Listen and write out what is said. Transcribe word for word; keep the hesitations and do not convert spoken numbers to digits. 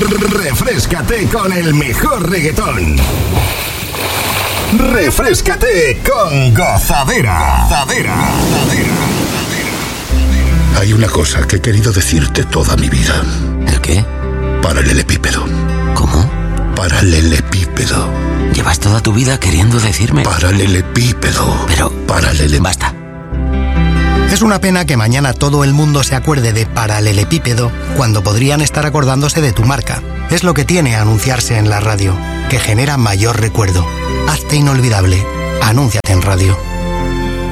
Refréscate con el mejor reggaetón. Refréscate con Gozadera. Gozadera. Gozadera. Hay una cosa que he querido decirte toda mi vida. ¿El qué? Paralelepípedo. ¿Cómo? Paralelepípedo. Llevas toda tu vida queriendo decirme. Paralelepípedo. Pero... Paralele... Basta. Es una pena que mañana todo el mundo se acuerde de paralelepípedo cuando podrían estar acordándose de tu marca. Es lo que tiene anunciarse en la radio, que genera mayor recuerdo. Hazte inolvidable. Anúnciate en radio.